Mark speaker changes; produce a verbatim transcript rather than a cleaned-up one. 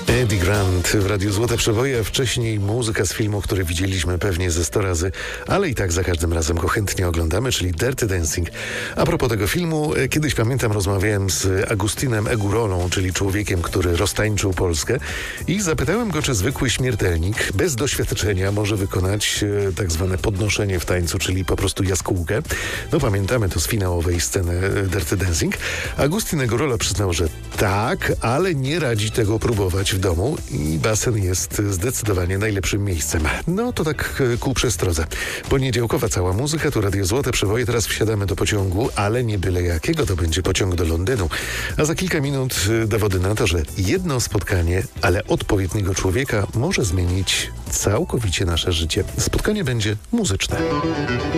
Speaker 1: Eddie Grant w Radiu Złote Przeboje, a wcześniej muzyka z filmu, który widzieliśmy pewnie ze sto razy, ale i tak za każdym razem go chętnie oglądamy, czyli Dirty Dancing. A propos tego filmu, kiedyś pamiętam rozmawiałem z Agustinem Egurolą, czyli człowiekiem, który roztańczył Polskę, i zapytałem go, czy zwykły śmiertelnik bez doświadczenia może wykonać e, tak zwane podnoszenie w tańcu, czyli po prostu jaskółkę. No pamiętamy to z finałowej sceny Dirty Dancing. Agustin Egurola przyznał, że tak, ale nie radzi tego próbować w domu i basen jest zdecydowanie najlepszym miejscem. No to tak ku przestrodze. Poniedziałkowa cała muzyka, tu Radio Złote Przeboje. Teraz wsiadamy do pociągu, ale nie byle jakiego, to będzie pociąg do Londynu. A za kilka minut dowody na to, że jedno spotkanie, ale odpowiedniego człowieka może zmienić całkowicie nasze życie. Spotkanie będzie muzyczne.